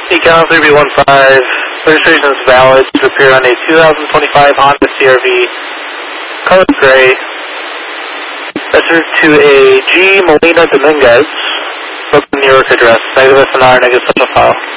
Econ 3B15, registration is valid to appear on a 2025 Honda CRV, color gray, registered to a G. Molina Dominguez, Brooklyn, New York address, negative SNR, negative social file.